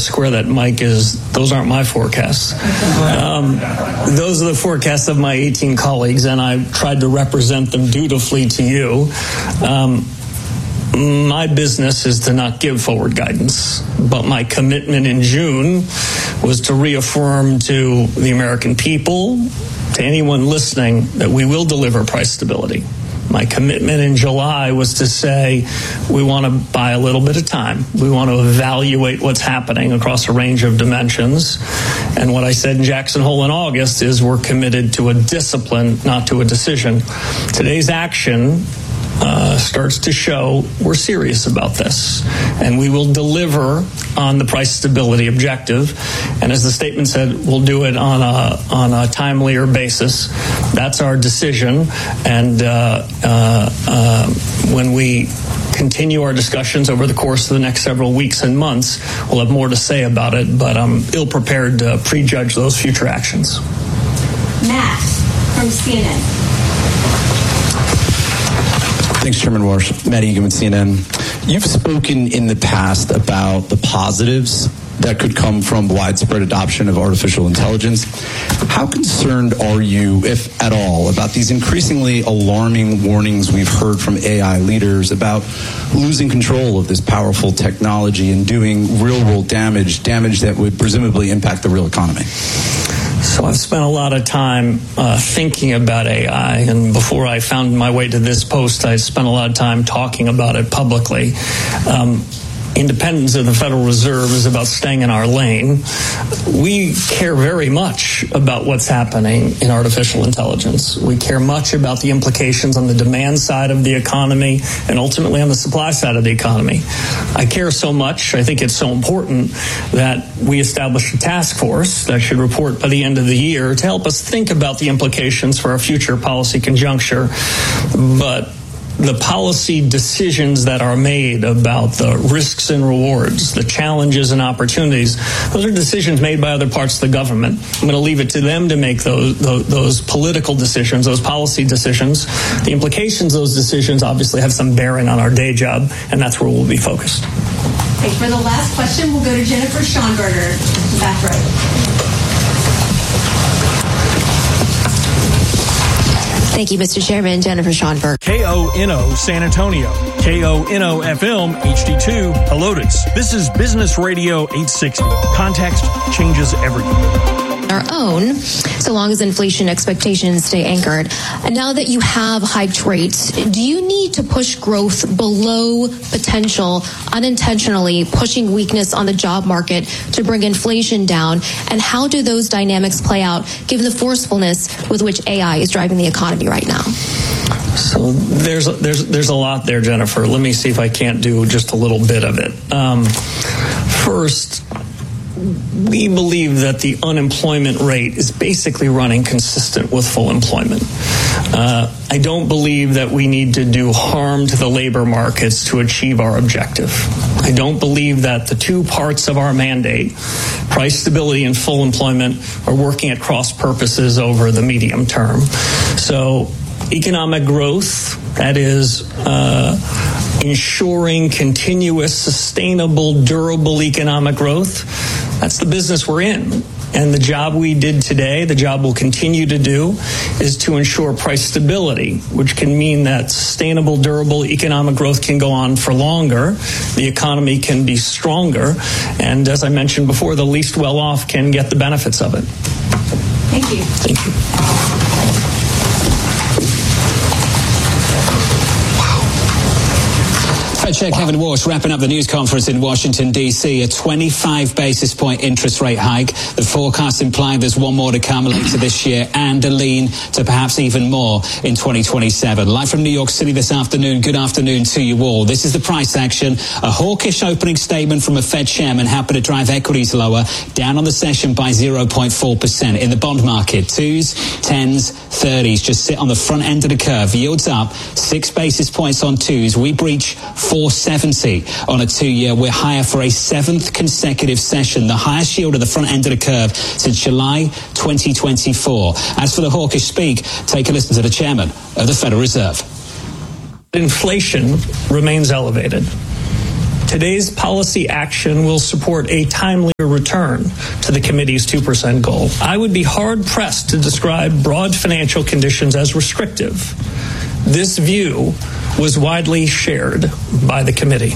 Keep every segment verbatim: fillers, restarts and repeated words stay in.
square that, Mike, is those aren't my forecasts. Um, those are the forecasts of my eighteen colleagues, and I've tried to represent them dutifully to you. Um, my business is to not give forward guidance, but my commitment in June was to reaffirm to the American people, to anyone listening, that we will deliver price stability. My commitment in July was to say we want to buy a little bit of time. We want to evaluate what's happening across a range of dimensions. And what I said in Jackson Hole in August is we're committed to a discipline, not to a decision. Today's action Uh, starts to show we're serious about this, and we will deliver on the price stability objective. And as the statement said, we'll do it on a on a timelier basis. That's our decision. And uh, uh, uh, when we continue our discussions over the course of the next several weeks and months, we'll have more to say about it. But I'm ill prepared to prejudge those future actions. Matt from C N N. Thanks, Chairman Walsh. Matt Egan with C N N. You've spoken in the past about the positives that could come from widespread adoption of artificial intelligence. How concerned are you, if at all, about these increasingly alarming warnings we've heard from A I leaders about losing control of this powerful technology and doing real-world damage, damage that would presumably impact the real economy? So I've spent a lot of time uh, thinking about A I, and before I found my way to this post, I spent a lot of time talking about it publicly. Um, independence of the Federal Reserve is about staying in our lane. We care very much about what's happening in artificial intelligence. We care much about the implications on the demand side of the economy and ultimately on the supply side of the economy. I care so much, I think it's so important that we established a task force that should report by the end of the year to help us think about the implications for our future policy conjuncture. But the policy decisions that are made about the risks and rewards, the challenges and opportunities, those are decisions made by other parts of the government. I'm going to leave it to them to make those, those, those political decisions, those policy decisions. The implications of those decisions obviously have some bearing on our day job, and that's where we'll be focused. Okay, for the last question, we'll go to Jennifer Schonberger, back row. Thank you, Mister Chairman. Jennifer Schonberg. K O N O San Antonio. K O N O F M H D two Helotes. This is Business Radio eight sixty. Context changes everything. Our own, so long as inflation expectations stay anchored. And now that you have hiked rates, do you need to push growth below potential, unintentionally pushing weakness on the job market to bring inflation down? And how do those dynamics play out given the forcefulness with which A I is driving the economy right now? So there's there's there's a lot there, Jennifer. Let me see if I can't do just a little bit of it. Um, first, we believe that the unemployment rate is basically running consistent with full employment. Uh, I don't believe that we need to do harm to the labor markets to achieve our objective. I don't believe that the two parts of our mandate, price stability and full employment, are working at cross purposes over the medium term. So economic growth, that is uh, ensuring continuous, sustainable, durable economic growth, that's the business we're in. And the job we did today, the job we'll continue to do, is to ensure price stability, which can mean that sustainable, durable economic growth can go on for longer. The economy can be stronger. And as I mentioned before, the least well-off can get the benefits of it. Thank you. Thank you. Fed Chair Kevin Warsh wrapping up the news conference in Washington, D C A twenty-five basis point interest rate hike. The forecast implying there's one more to come later this year and a lean to perhaps even more in twenty twenty-seven. Live from New York City this afternoon, good afternoon to you all. This is the price action. A hawkish opening statement from a Fed chairman helping to drive equities lower, down on the session by zero point four percent. In the bond market, twos, tens, thirties just sit on the front end of the curve. Yields up six basis points on twos. We breach four seventy on a two-year. We're higher for a seventh consecutive session, the highest yield at the front end of the curve since July twenty twenty-four. As for the hawkish speak, take a listen to the chairman of the Federal Reserve. Inflation remains elevated. Today's policy action will support a timelier return to the committee's two percent goal. I would be hard-pressed to describe broad financial conditions as restrictive. This view was widely shared by the committee.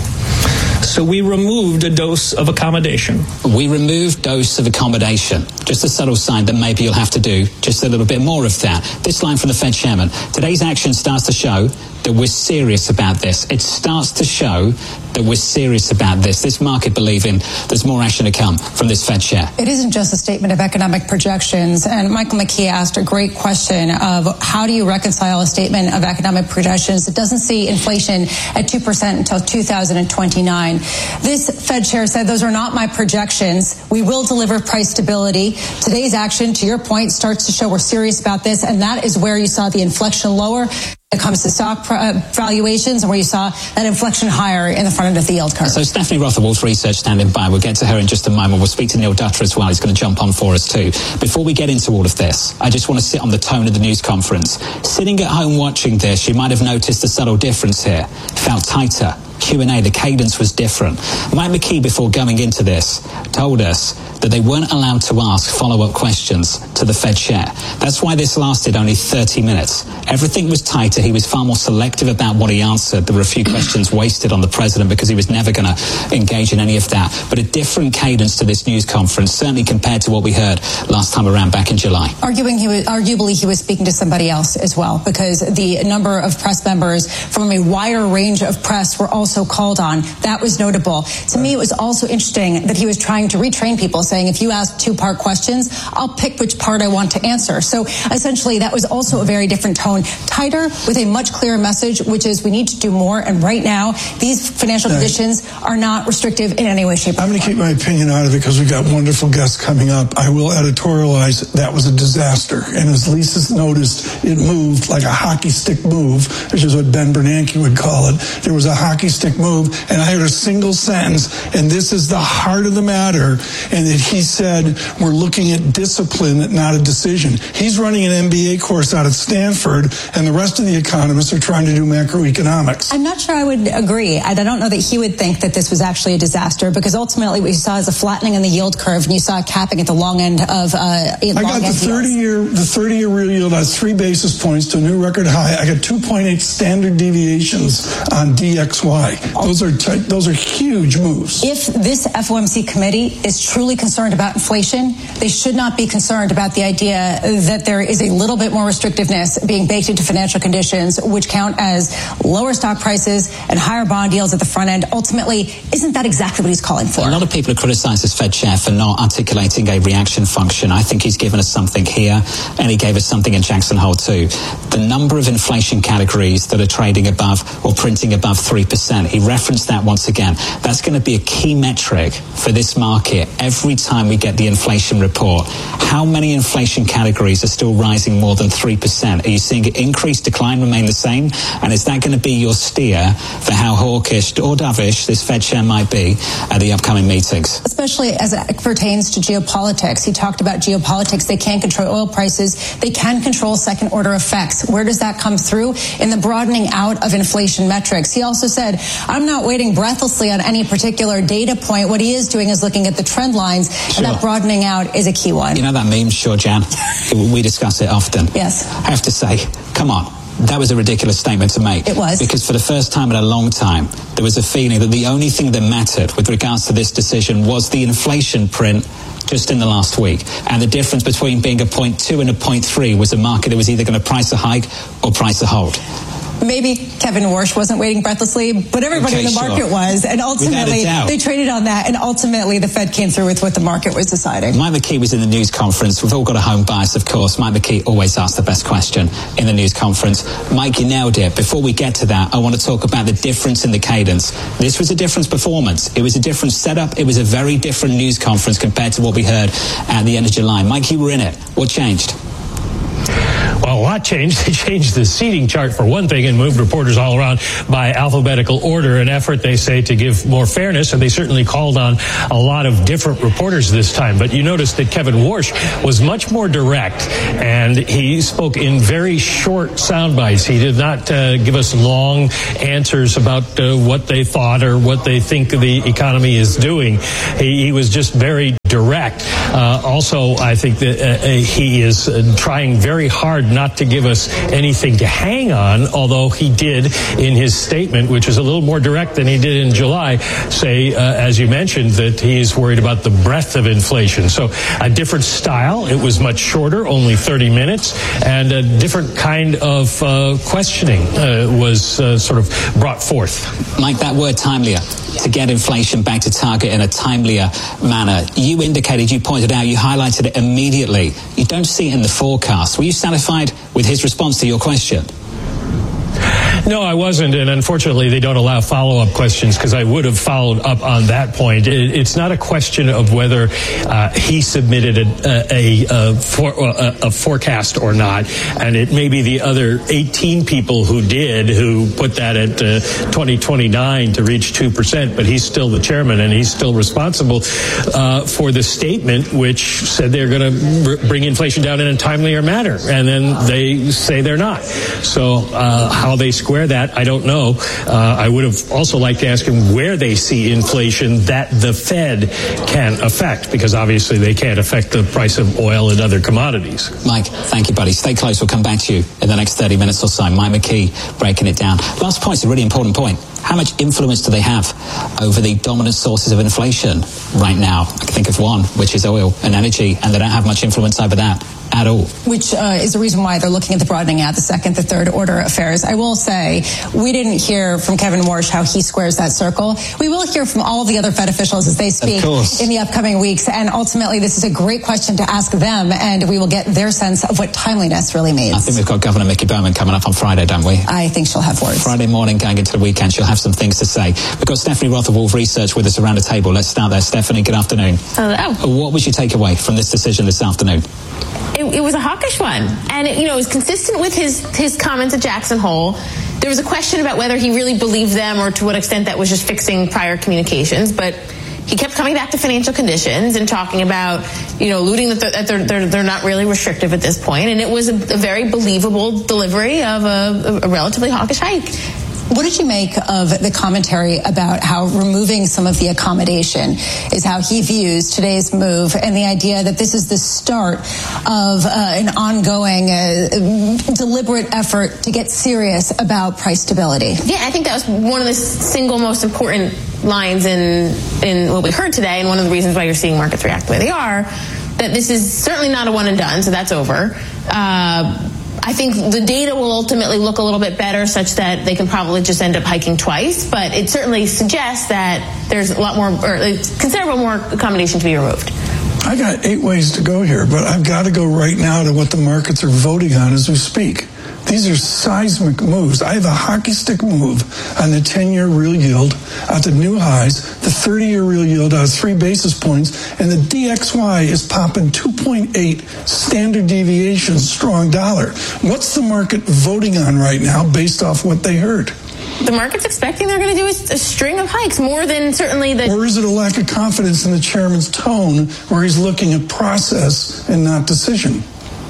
So we removed a dose of accommodation. We removed dose of accommodation. Just a subtle sign that maybe you'll have to do just a little bit more of that. This line from the Fed chairman: today's action starts to show that we're serious about this. It starts to show that we're serious about this. This market believing there's more action to come from this Fed chair. It isn't just a statement of economic projections. And Michael McKee asked a great question of how do you reconcile a statement of economic projections that doesn't see inflation at two percent until two thousand twenty-nine. This Fed chair said those are not my projections. We will deliver price stability. Today's action, to your point, starts to show we're serious about this. And that is where you saw the inflection lower when it comes to stock valuations, and where you saw that inflection higher in the front end of the yield curve. So Stephanie Roth of Wolfe Research standing by. We'll get to her in just a moment. We'll speak to Neil Dutter as well. He's going to jump on for us too. Before we get into all of this, I just want to sit on the tone of the news conference. Sitting at home watching this, you might have noticed a subtle difference here. It felt tighter. Q and A, the cadence was different. Mike McKee, before going into this, told us that they weren't allowed to ask follow-up questions to the Fed chair. That's why this lasted only thirty minutes. Everything was tighter. He was far more selective about what he answered. There were a few questions wasted on the president because he was never going to engage in any of that. But a different cadence to this news conference, certainly compared to what we heard last time around back in July. Arguing he was, arguably he was speaking to somebody else as well, because the number of press members from a wider range of press were also called on. That was notable. To me, it was also interesting that he was trying to retrain people, saying, if you ask two-part questions, I'll pick which part I want to answer. So essentially, that was also a very different tone, tighter, with a much clearer message, which is we need to do more. And right now, these financial conditions are not restrictive in any way, shape, or form. I'm going to keep my opinion out of it because we've got wonderful guests coming up. I will editorialize that was a disaster. And as Lisa's noticed, it moved like a hockey stick move, which is what Ben Bernanke would call it. There was a hockey stick move, and I heard a single sentence, and this is the heart of the matter, and that he said, we're looking at discipline, not a decision. He's running an M B A course out at Stanford, and the rest of the economists are trying to do macroeconomics. I'm not sure I would agree. I don't know that he would think that this was actually a disaster, because ultimately what you saw is a flattening in the yield curve, and you saw a capping at the long end of uh, I got the thirty-year the thirty-year real yield at three basis points to a new record high. I got two point eight standard deviations on D X Y. Those are t- those are huge moves. If this F O M C committee is truly concerned about inflation, they should not be concerned about the idea that there is a little bit more restrictiveness being baked into financial conditions, which count as lower stock prices and higher bond yields at the front end. Ultimately, isn't that exactly what he's calling for? A lot of people have criticised this Fed chair for not articulating a reaction function. I think he's given us something here, and he gave us something in Jackson Hole too. The number of inflation categories that are trading above or printing above three percent. He referenced that once again. That's going to be a key metric for this market every time we get the inflation report. How many inflation categories are still rising more than three percent? Are you seeing it increase, decline, remain the same? And is that going to be your steer for how hawkish or dovish this Fed chair might be at the upcoming meetings? Especially as it pertains to geopolitics. He talked about geopolitics. They can't control oil prices. They can control second order effects. Where does that come through? In the broadening out of inflation metrics. He also said, I'm not waiting breathlessly on any particular data point. What he is doing is looking at the trend lines, sure. and that broadening out is a key one. You know that meme, sure, Jan? We discuss it often. Yes. I have to say, come on. That was a ridiculous statement to make. It was. Because for the first time in a long time, there was a feeling that the only thing that mattered with regards to this decision was the inflation print just in the last week. And the difference between being a point two and a point three was a market that was either going to price a hike or price a hold. Maybe Kevin Warsh wasn't waiting breathlessly, but everybody okay, in the market sure. was. And ultimately, they traded on that. And ultimately, the Fed came through with what the market was deciding. Mike McKee was in the news conference. We've all got a home bias, of course. Mike McKee always asks the best question in the news conference. Mike, you nailed it. Before we get to that, I want to talk about the difference in the cadence. This was a different performance. It was a different setup. It was a very different news conference compared to what we heard at the end of July. Mike, you were in it. What changed? Well, a lot changed. They changed the seating chart for one thing and moved reporters all around by alphabetical order, an effort, they say, to give more fairness, and they certainly called on a lot of different reporters this time. But you notice that Kevin Warsh was much more direct, and he spoke in very short sound bites. He did not uh, give us long answers about uh, what they thought or what they think the economy is doing. He, he was just very direct. Uh, also, I think that uh, he is uh, trying very hard not to give us anything to hang on, although he did in his statement, which is a little more direct than he did in July, say, uh, as you mentioned, that he's worried about the breadth of inflation. So a different style. It was much shorter, only thirty minutes, and a different kind of uh, questioning uh, was uh, sort of brought forth. Mike, that word timelier, to get inflation back to target in a timelier manner. You indicated, you pointed out, you highlighted it immediately. You don't see it in the forecast. Were you satisfied with his response to your question? No, I wasn't, and unfortunately they don't allow follow-up questions because I would have followed up on that point. It, it's not a question of whether uh, he submitted a, a, a, for, a, a forecast or not, and it may be the other eighteen people who did who put that at uh, twenty twenty-nine to reach two percent, but he's still the chairman and he's still responsible uh, for the statement which said they're going to bring inflation down in a timelier manner, and then they say they're not. So uh, how they square that, I don't know. Uh, I would have also liked to ask him where they see inflation that the Fed can affect, because obviously they can't affect the price of oil and other commodities. Mike, thank you, buddy. Stay close. We'll come back to you in the next thirty minutes or so. Mike McKee breaking it down. Last point is a really important point. How much influence do they have over the dominant sources of inflation right now? I can think of one, which is oil and energy, and they don't have much influence over that at all. Which uh, is the reason why they're looking at the broadening out, the second, the third order affairs. I will say, we didn't hear from Kevin Warsh how he squares that circle. We will hear from all of the other Fed officials as they speak in the upcoming weeks. And ultimately, this is a great question to ask them, and we will get their sense of what timeliness really means. I think we've got Governor Mickey Bowman coming up on Friday, don't we? I think she'll have words. Friday morning, going into the weekend, she'll have some things to say. We've got Stephanie Roth of Wolf Research with us around the table. Let's start there. Stephanie, good afternoon. Hello. What was your takeaway from this decision this afternoon? It, it was a hawkish one, and it, you know, it was consistent with his his comments at Jackson Hole. There was a question about whether he really believed them or to what extent that was just fixing prior communications, but he kept coming back to financial conditions and talking about, you know, alluding that they're, they're, they're, they're not really restrictive at this point, and it was a, a very believable delivery of a, a relatively hawkish hike. What did you make of the commentary about how removing some of the accommodation is how he views today's move, and the idea that this is the start of uh, an ongoing uh, deliberate effort to get serious about price stability? Yeah, I think that was one of the single most important lines in in what we heard today, and one of the reasons why you're seeing markets react the way they are, that this is certainly not a one and done, so that's over. Uh, I think the data will ultimately look a little bit better such that they can probably just end up hiking twice, but it certainly suggests that there's a lot more, or considerable more accommodation to be removed. I got eight ways to go here, but I've got to go right now to what the markets are voting on as we speak. These are seismic moves. I have a hockey stick move on the ten-year real yield at the new highs, the thirty-year real yield out three basis points, and the D X Y is popping two point eight standard deviation strong dollar. What's the market voting on right now based off what they heard? The market's expecting they're going to do a, a string of hikes, more than certainly the... Or is it a lack of confidence in the chairman's tone where he's looking at process and not decision?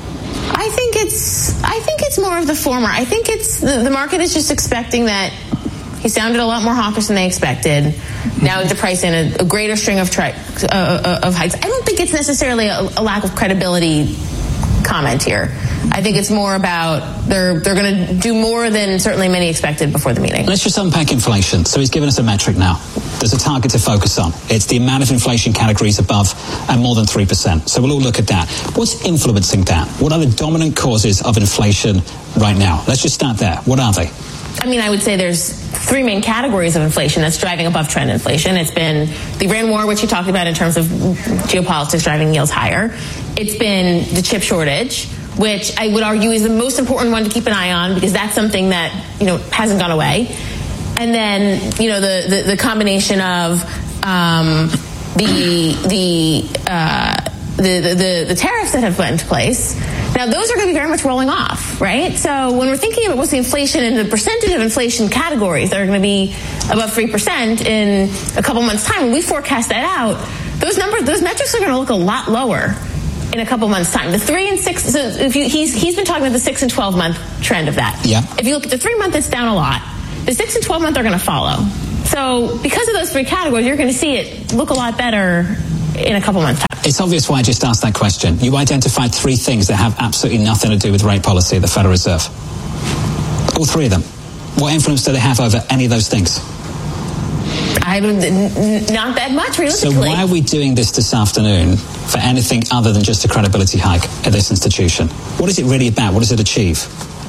I think it's I think it's more of the former. I think it's the, the market is just expecting that he sounded a lot more hawkish than they expected. Now to price in a, a greater string of tri- uh, of hikes. I don't think it's necessarily a, a lack of credibility comment here. I think it's more about they're they're going to do more than certainly many expected before the meeting. Let's just unpack inflation. So he's given us a metric now. There's a target to focus on. It's the amount of inflation categories above and more than three percent. So we'll all look at that. What's influencing that? What are the dominant causes of inflation right now? Let's just start there. What are they? I mean, I would say there's three main categories of inflation that's driving above trend inflation. It's been the Iran war, which you talked about in terms of geopolitics driving yields higher. It's been the chip shortage, which I would argue is the most important one to keep an eye on because that's something that, you know, hasn't gone away. And then, you know, the, the, the combination of um, the the uh, the, the, the tariffs that have went into place. Now, those are going to be very much rolling off, right? So when we're thinking about what's the inflation and the percentage of inflation categories that are going to be above three percent in a couple months' time, when we forecast that out, those numbers, those metrics are going to look a lot lower in a couple months' time. The three and six, so if you, he's, he's been talking about the six and twelve month trend of that. Yeah. If you look at the three month, it's down a lot. The six and twelve month are going to follow. So because of those three categories, you're going to see it look a lot better in a couple months' time. It's obvious why I just asked that question. You identified three things that have absolutely nothing to do with rate policy at the Federal Reserve. All three of them. What influence do they have over any of those things? I not that much, realistically. So why are we doing this this afternoon for anything other than just a credibility hike at this institution? What is it really about? What does it achieve?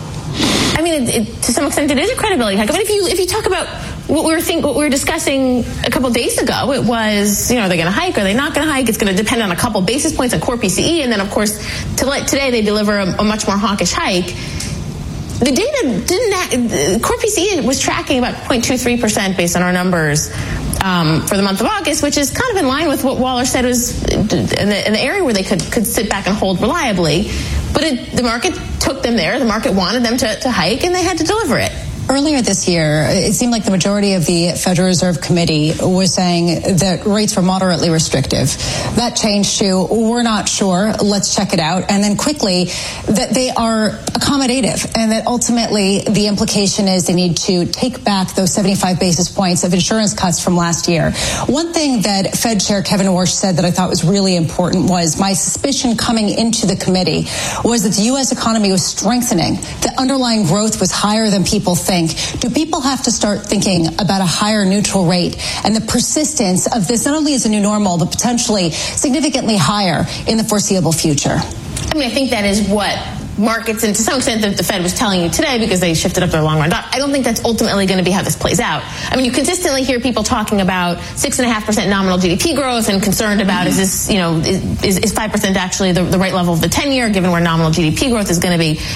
I mean, it, it, to some extent, it is a credibility hike. I mean, if you if you talk about what we were think what we were discussing a couple of days ago, it was, you know, are they going to hike? Are they not going to hike? It's going to depend on a couple basis points on core P C E, and then of course, to let, today they deliver a, a much more hawkish hike. The data didn't. Core P C E was tracking about zero point two three percent based on our numbers um, for the month of August, which is kind of in line with what Waller said was in the, in the area where they could could sit back and hold reliably. But it, the market took them there. The market wanted them to, to hike, and they had to deliver it. Earlier this year, it seemed like the majority of the Federal Reserve Committee was saying that rates were moderately restrictive. That changed to, we're not sure, let's check it out. And then quickly, that they are accommodative, and that ultimately the implication is they need to take back those seventy-five basis points of insurance cuts from last year. One thing that Fed Chair Kevin Warsh said that I thought was really important was, my suspicion coming into the committee was that the U S economy was strengthening, the underlying growth was higher than people think. Do people have to start thinking about a higher neutral rate and the persistence of this not only as a new normal, but potentially significantly higher in the foreseeable future? I mean, I think that is what markets, and to some extent that the Fed was telling you today because they shifted up their long-run dot. I don't think that's ultimately going to be how this plays out. I mean, you consistently hear people talking about six point five percent nominal G D P growth and concerned about, mm-hmm. is this, you know, is, is five percent actually the, the right level of the ten-year, given where nominal G D P growth is going to be.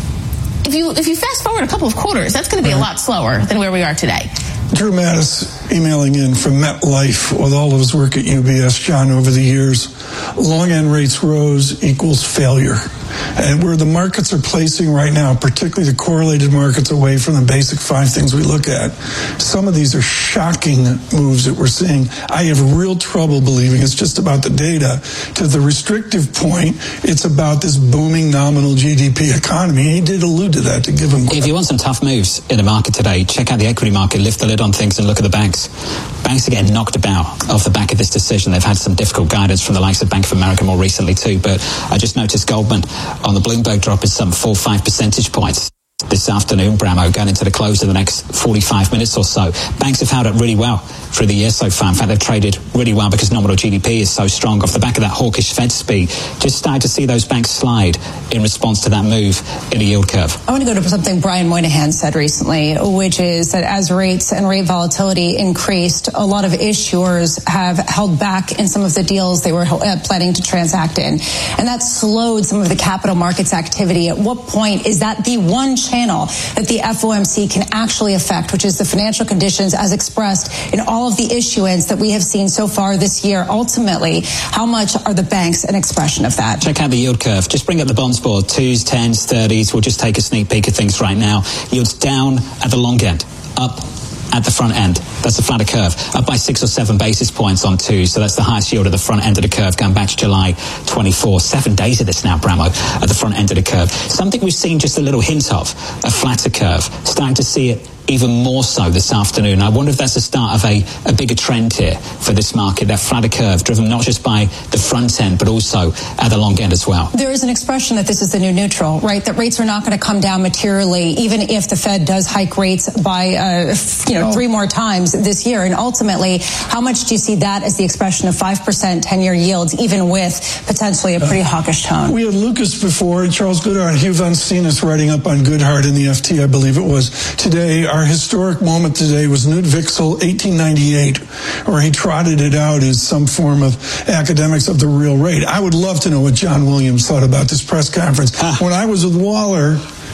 If you if you fast forward a couple of quarters, that's going to be a lot slower than where we are today. Drew Mattis emailing in from MetLife with all of his work at U B S, John, over the years. Long end rates rose equals failure. And where the markets are placing right now, particularly the correlated markets away from the basic five things we look at, some of these are shocking moves that we're seeing. I have real trouble believing it's just about the data. To the restrictive point, it's about this booming nominal G D P economy. He did allude to that, to give him credit. If you want some tough moves in the market today, check out the equity market, lift the lid on things and look at the banks. Banks are getting knocked about off the back of this decision. They've had some difficult guidance from the likes of Bank of America more recently too, but I just noticed Goldman on the Bloomberg drop is some four, five percentage points this afternoon, Bramo, going into the close of the next forty-five minutes or so. Banks have held up really well through the year so far. In fact, they've traded really well because nominal G D P is so strong off the back of that hawkish Fed speed. Just started to see those banks slide in response to that move in the yield curve. I want to go to something Brian Moynihan said recently, which is that as rates and rate volatility increased, a lot of issuers have held back in some of the deals they were planning to transact in. And that slowed some of the capital markets activity. At what point is that the one channel that the F O M C can actually affect, which is the financial conditions as expressed in all of the issuance that we have seen so far this year? Ultimately, how much are the banks an expression of that? Check out the yield curve. Just bring up the bonds board, twos, tens, thirties. We'll just take a sneak peek of things right now. Yields down at the long end, up at the front end. That's the flatter curve, up by six or seven basis points on two. So that's the highest yield at the front end of the curve going back to July twenty-four. Seven days of this now, Bramo, at the front end of the curve. Something we've seen just a little hint of, a flatter curve. Starting to see it even more so this afternoon. I wonder if that's the start of a, a bigger trend here for this market, that flatter curve driven not just by the front end, but also at the long end as well. There is an expression that this is the new neutral, right? That rates are not going to come down materially, even if the Fed does hike rates by, uh, you know, oh. three more times this year. And ultimately, how much do you see that as the expression of five percent ten-year yields, even with potentially a pretty uh, hawkish tone? We had Lucas before, Charles Goodhart, and Hugh Van Steenis writing up on Goodhart in the F T, I believe it was. Today, our historic moment today was Knut Wicksell, eighteen ninety-eight, where he trotted it out as some form of academics of the real rate. I would love to know what John Williams thought about this press conference. When I was with Waller,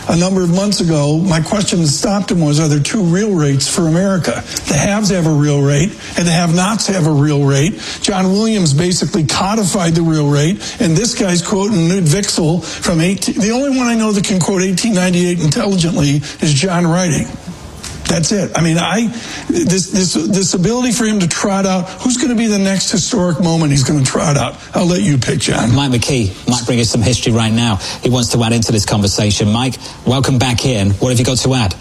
a number of months ago, my question that stopped him was, are there two real rates for America? The haves have a real rate, and the have-nots have a real rate. John Williams basically codified the real rate, and this guy's quoting Knut Wicksell from eighteen. The only one I know that can quote eighteen ninety-eight intelligently is John Riding. That's it. I mean, I this this this ability for him to trot out, who's going to be the next historic moment he's going to trot out? I'll let you pick, John. Mike McKee might bring us some history right now. He wants to add into this conversation. Mike, welcome back in. What have you got to add?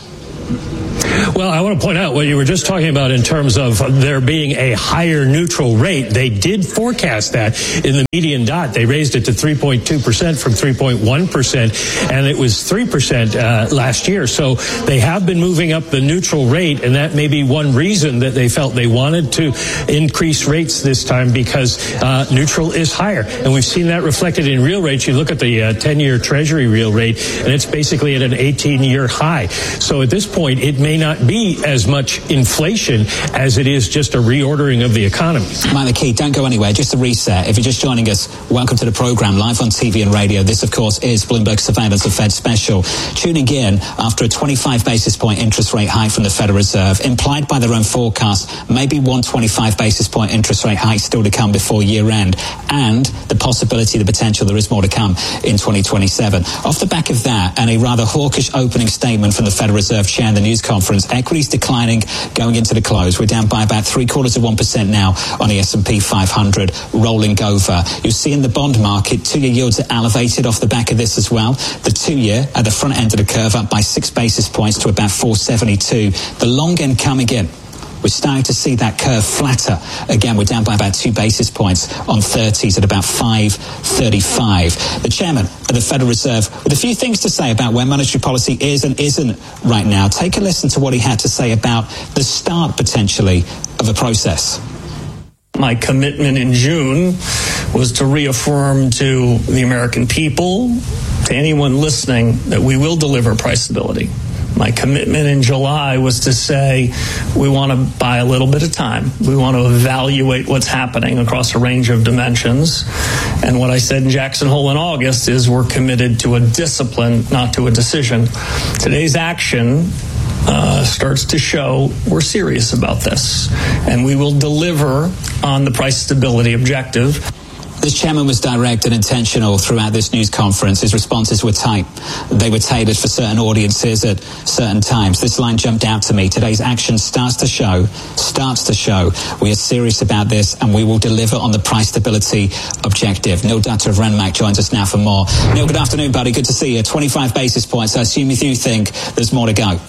Well, I want to point out what you were just talking about in terms of there being a higher neutral rate. They did forecast that in the median dot. They raised it to three point two percent from three point one percent, and it was three percent uh, last year. So they have been moving up the neutral rate, and that may be one reason that they felt they wanted to increase rates this time, because uh, neutral is higher. And we've seen that reflected in real rates. You look at the uh, ten-year Treasury real rate, and it's basically at an eighteen-year high. So at this point, it may not be as much inflation as it is just a reordering of the economy. Mike McKee, don't go anywhere. Just a reset. If you're just joining us, welcome to the program, live on T V and radio. This, of course, is Bloomberg Surveillance of Fed Special. Tuning in after a twenty-five basis point interest rate hike from the Federal Reserve, implied by their own forecast, maybe one twenty-five basis point interest rate hike still to come before year end, and the possibility, the potential there is more to come in twenty twenty-seven. Off the back of that, and a rather hawkish opening statement from the Federal Reserve chair in the news conference, equities declining going into the close. We're down by about three quarters of one percent now on the S and P five hundred, rolling over. You'll see in the bond market, two-year yields are elevated off the back of this as well. The two-year at the front end of the curve up by six basis points to about four seventy-two. The long end coming in. We're starting to see that curve flatter. Again, we're down by about two basis points on thirties at about five thirty-five. The chairman of the Federal Reserve with a few things to say about where monetary policy is and isn't right now. Take a listen to what he had to say about the start, potentially, of a process. My commitment in June was to reaffirm to the American people, to anyone listening, that we will deliver price stability. My commitment in July was to say we want to buy a little bit of time. We want to evaluate what's happening across a range of dimensions. And what I said in Jackson Hole in August is we're committed to a discipline, not to a decision. Today's action uh, starts to show we're serious about this, and we will deliver on the price stability objective. This chairman was direct and intentional throughout this news conference. His responses were tight. They were tailored for certain audiences at certain times. This line jumped out to me. Today's action starts to show, starts to show we are serious about this, and we will deliver on the price stability objective. Neil Dutta of Renmac joins us now for more. Neil, good afternoon, buddy. Good to see you. twenty-five basis points. I assume you think there's more to go.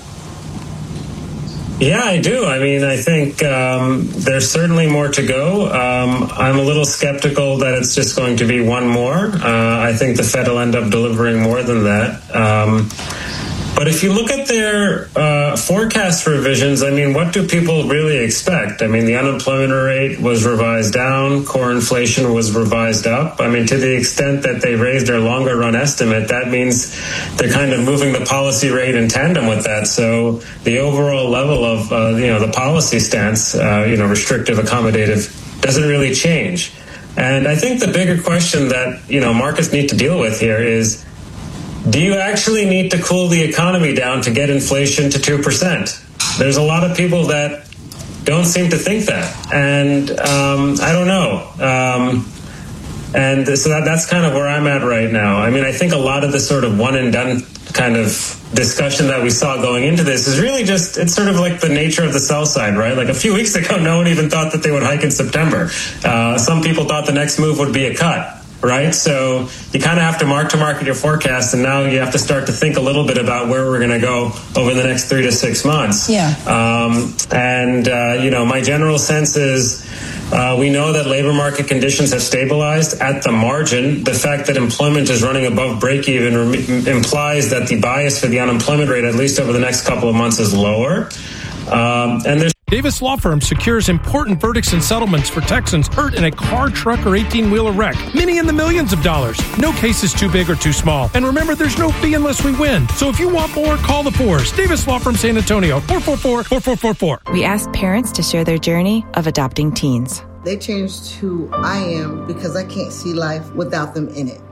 Yeah, I do. I mean, I think um, there's certainly more to go. Um, I'm a little skeptical that it's just going to be one more. Uh, I think the Fed will end up delivering more than that. Um, but if you look at their uh, forecast revisions, I mean, what do people really expect? I mean, the unemployment rate was revised down. Core inflation was revised up. I mean, to the extent that they raised their longer run estimate, that means they're kind of moving the policy rate in tandem with that. So the overall level of, uh, you know, the policy stance, uh, you know, restrictive, accommodative, doesn't really change. And I think the bigger question that, you know, markets need to deal with here is, do you actually need to cool the economy down to get inflation to two percent? There's a lot of people that don't seem to think that. And um, I don't know. Um, and so that, that's kind of where I'm at right now. I mean, I think a lot of the sort of one and done kind of discussion that we saw going into this is really just, it's sort of like the nature of the sell side, right? Like a few weeks ago, no one even thought that they would hike in September. Uh, some people thought the next move would be a cut. Right. So you kind of have to mark to market your forecast. And now you have to start to think a little bit about where we're going to go over the next three to six months. Yeah. Um, and, uh, you know, my general sense is uh, we know that labor market conditions have stabilized at the margin. The fact that employment is running above break even rem- implies that the bias for the unemployment rate, at least over the next couple of months, is lower. Um, and there's Davis Law Firm secures important verdicts and settlements for Texans hurt in a car, truck, or eighteen-wheeler wreck. Many in the millions of dollars. No case is too big or too small. And remember, there's no fee unless we win. So if you want more, call the fours. Davis Law Firm San Antonio, four four four, four four four four. We asked parents to share their journey of adopting teens. They changed who I am because I can't see life without them in it.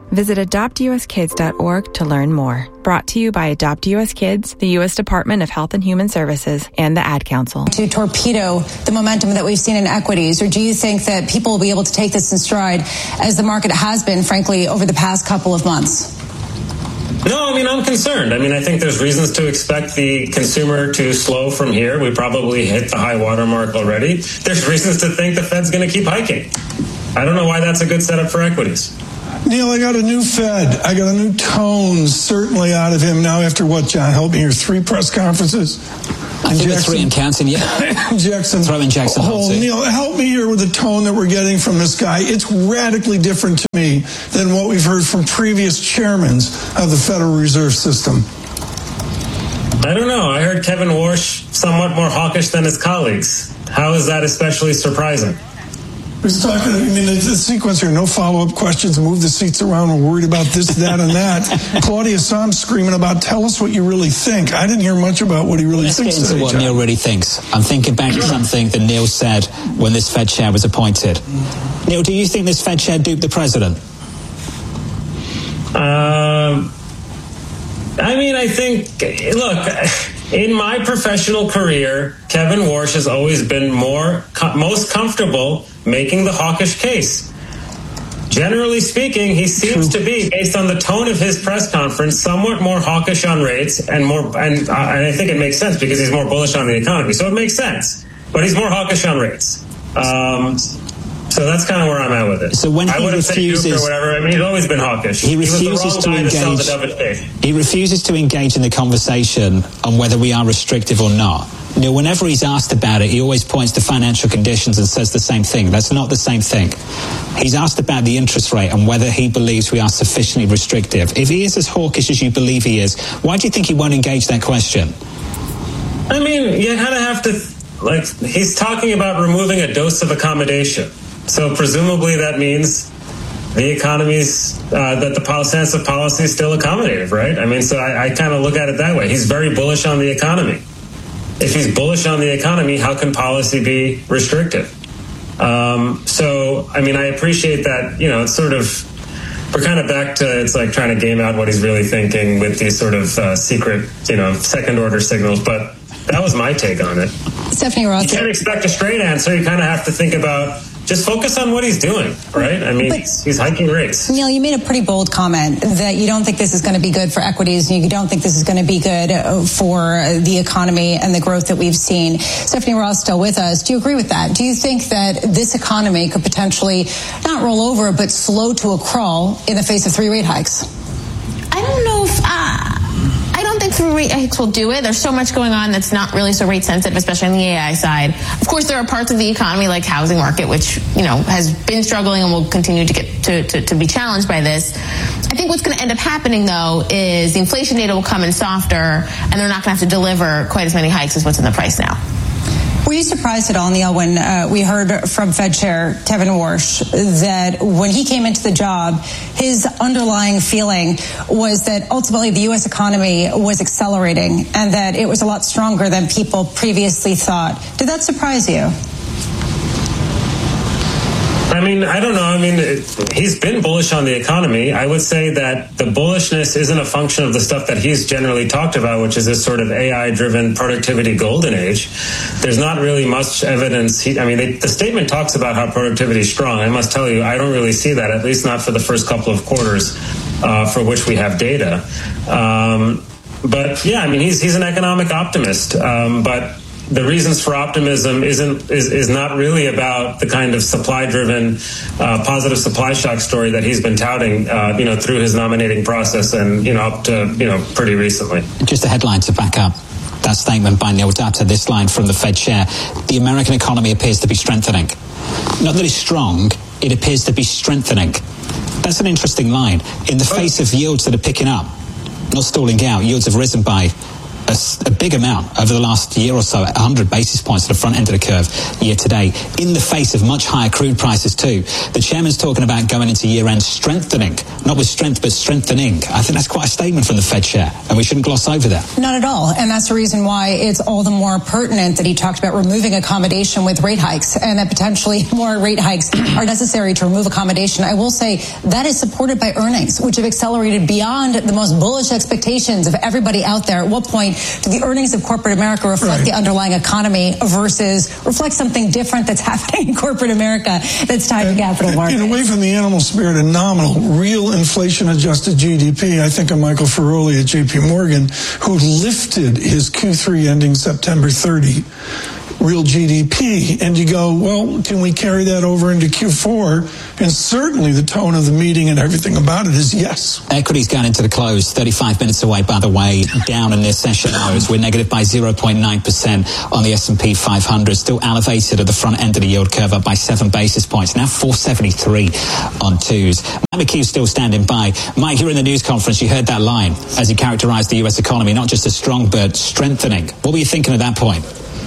Visit adopt u s kids dot org to learn more. Brought to you by Adopt U S Kids, the U S Department of Health and Human Services, and the Ad Council. To torpedo the momentum that we've seen in equities, or do you think that people will be able to take this in stride as the market has been, frankly, over the past couple of months? No, I mean, I'm concerned. I mean, I think there's reasons to expect the consumer to slow from here. We probably hit the high water mark already. There's reasons to think the Fed's going to keep hiking. I don't know why that's a good setup for equities. Neil, I got a new Fed. I got a new tone, certainly out of him now after what, John? Help me here. Three press conferences? I think it's three and counting, yeah. Jackson. Throwing Jackson. Oh, Neil, help me here with the tone that we're getting from this guy. It's radically different to me than what we've heard from previous chairmen of the Federal Reserve System. I don't know. I heard Kevin Warsh somewhat more hawkish than his colleagues. How is that especially surprising? He's talking, I mean, the, the sequence here, no follow-up questions, move the seats around, we're worried about this, that, and that. Claudia Sahm screaming about, tell us what you really think. I didn't hear much about what he really Let's thinks. Let's get into what Neil really thinks. I'm thinking back to something that Neil said when this Fed chair was appointed. Neil, do you think this Fed chair duped the president? Um, I mean, I think, look, in my professional career, Kevin Warsh has always been more, most comfortable making the hawkish case. Generally speaking, he seems to be, based on the tone of his press conference, somewhat more hawkish on rates and more, and I think it makes sense because he's more bullish on the economy. So it makes sense, but he's more hawkish on rates. Um, so that's kind of where I'm at with it. So when he I would have said refuses, Duke or whatever. I mean, he's always been hawkish. He refuses he to engage. To he refuses to engage in the conversation on whether we are restrictive or not. You know, whenever he's asked about it, he always points to financial conditions and says the same thing. That's not the same thing. He's asked about the interest rate and whether he believes we are sufficiently restrictive. If he is as hawkish as you believe he is, why do you think he won't engage that question? I mean, you kind of have to, like, he's talking about removing a dose of accommodation. So presumably that means the economy's, uh, that the stance of policy is still accommodative, right? I mean, so I, I kind of look at it that way. He's very bullish on the economy. If he's bullish on the economy, how can policy be restrictive? Um, so, I mean, I appreciate that, you know, it's sort of, we're kind of back to, it's like trying to game out what he's really thinking with these sort of uh, secret, you know, second order signals. But that was my take on it. Stephanie Ross. You can't expect a straight answer. You kind of have to think about, just focus on what he's doing, right? I mean, but, he's hiking rates. Neil, you made a pretty bold comment that you don't think this is going to be good for equities and you don't think this is going to be good for the economy and the growth that we've seen. Stephanie Ross still with us. Do you agree with that? Do you think that this economy could potentially not roll over but slow to a crawl in the face of three rate hikes? I don't know if... Uh... I don't think three rate hikes will do it. There's so much going on that's not really so rate sensitive, especially on the A I side. Of course, there are parts of the economy like housing market, which, you know, has been struggling and will continue to get to, to, to be challenged by this. I think what's going to end up happening, though, is the inflation data will come in softer and they're not going to have to deliver quite as many hikes as what's in the price now. Were you surprised at all, Neil, when uh, we heard from Fed Chair Kevin Warsh that when he came into the job, his underlying feeling was that ultimately the U S economy was accelerating and that it was a lot stronger than people previously thought? Did that surprise you? I mean, I don't know. I mean, it, he's been bullish on the economy. I would say that the bullishness isn't a function of the stuff that he's generally talked about, which is this sort of A I-driven productivity golden age. There's not really much evidence. He, I mean, they, the statement talks about how productivity is strong. I must tell you, I don't really see that, at least not for the first couple of quarters uh, for which we have data. Um, but, yeah, I mean, he's, he's an economic optimist. Um, but... The reasons for optimism isn't is, is not really about the kind of supply-driven, uh, positive supply shock story that he's been touting, uh, you know, through his nominating process and you know up to you know pretty recently. Just a headline to back up that statement by Neil Data. This line from the Fed chair: "The American economy appears to be strengthening." Not that it's strong; it appears to be strengthening. That's an interesting line in the face of yields that are picking up, not stalling out. Yields have risen by a, a big amount over the last year or so, one hundred basis points at the front end of the curve year to date, in the face of much higher crude prices too. The chairman's talking about going into year-end strengthening, not with strength, but strengthening. I think that's quite a statement from the Fed chair, and we shouldn't gloss over that. Not at all, and that's the reason why it's all the more pertinent that he talked about removing accommodation with rate hikes, and that potentially more rate hikes are necessary to remove accommodation. I will say that is supported by earnings, which have accelerated beyond the most bullish expectations of everybody out there. At what point do the earnings of corporate America reflect right. the underlying economy versus reflect something different that's happening in corporate America that's tied and, to capital markets? And away from the animal spirit and nominal, real inflation-adjusted G D P, I think of Michael Ferroli at J P Morgan, who lifted his Q three ending September thirtieth. Real G D P, and you go, well, can we carry that over into Q four? And certainly the tone of the meeting and everything about it is yes. Equities going into the close, thirty-five minutes away, by the way, down in this session lows. We're negative by zero point nine percent on the S and P five hundred, still elevated at the front end of the yield curve, up by seven basis points, now four seventy-three on twos. Mike McKee's still standing by. Mike, you're in the news conference, you heard that line as he characterized the U S economy, not just as strong, but strengthening. What were you thinking at that point?